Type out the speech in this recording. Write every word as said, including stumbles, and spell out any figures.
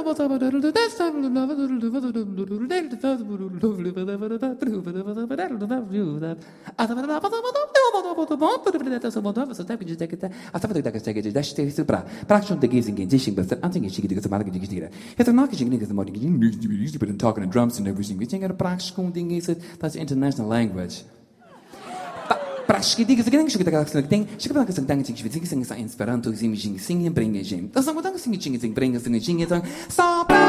talking and drums and everything. We think praktischkung ding is it that's international language. Praktischki ding is a getting sugar the thing. She can like something she thinks in Esperanto is imaging singing bringing. That's not what I'm singing bringing singing. So